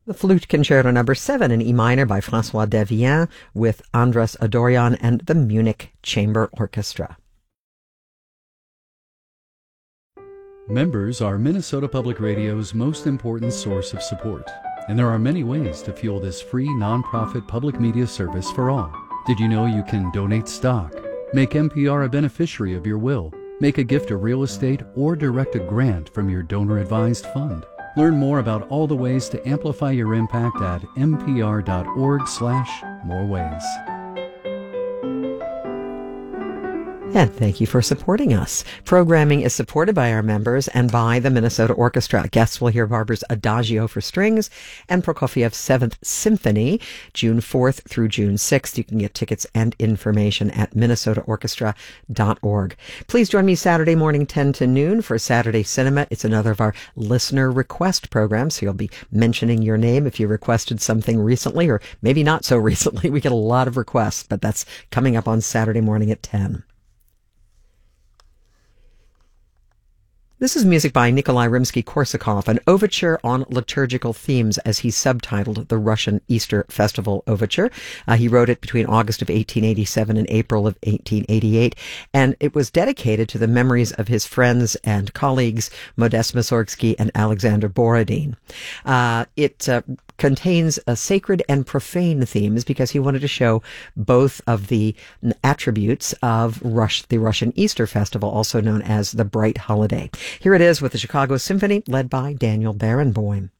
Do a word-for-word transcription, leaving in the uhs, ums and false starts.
The Flute Concerto Number seven in E minor by François Devienne with Andras Adorjan and the Munich Chamber Orchestra. Members are Minnesota Public Radio's most important source of support, and there are many ways to fuel this free nonprofit public media service for all. Did you know you can donate stock, make N P R a beneficiary of your will, make a gift of real estate, or direct a grant from your donor-advised fund? Learn more about all the ways to amplify your impact at npr.org slash more ways. And thank you for supporting us. Programming is supported by our members and by the Minnesota Orchestra. Guests will hear Barber's Adagio for strings and Prokofiev's Seventh Symphony, June fourth through June sixth. You can get tickets and information at minnesota orchestra dot org. Please join me Saturday morning, ten to noon, for Saturday Cinema. It's another of our listener request programs, so you'll be mentioning your name if you requested something recently, or maybe not so recently. We get a lot of requests, but that's coming up on Saturday morning at ten. This is music by Nikolai Rimsky-Korsakov, an overture on liturgical themes, as he subtitled the Russian Easter Festival Overture. Uh, he wrote it between August of eighteen eighty-seven and April of eighteen eighty-eight, and it was dedicated to the memories of his friends and colleagues, Modest Mussorgsky and Alexander Borodin. Uh, it uh, contains uh, sacred and profane themes because he wanted to show both of the attributes of Rush, the Russian Easter Festival, also known as the Bright Holiday. Here it is with the Chicago Symphony, led by Daniel Barenboim.